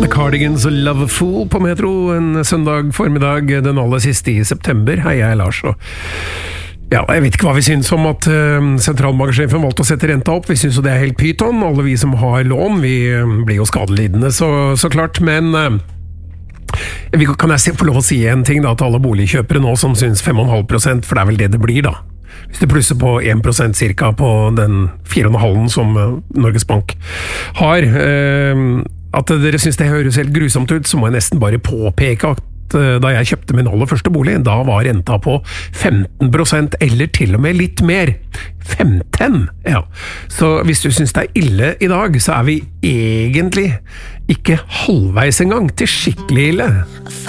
Cardigans og Love a Fool på Metro en søndag formiddag, den aller siste i september. Hei, jeg Lars, og ja, jeg vet ikke hva vi synes om at sentralbanksjefen valgte å sette renta opp. Vi synes jo det er helt pyton. Alle vi som har lån, vi blir jo skadelidende, så klart. Men kan jeg få lov å si en ting da, til alle boligkjøpere nå som synes 5,5%, for det er vel det det blir da. Hvis du plusser på 1% cirka på den 4,5% som Norges Bank har, at dere synes det høres helt grusomt ut, så må jeg nesten bare påpeke at da jeg kjøpte min aller første bolig, da var renta på 15%, eller til og med litt mer. 15, ja. Så hvis du synes det er ille i dag, så er vi egentlig ikke halvveis engang til skikkelig ille.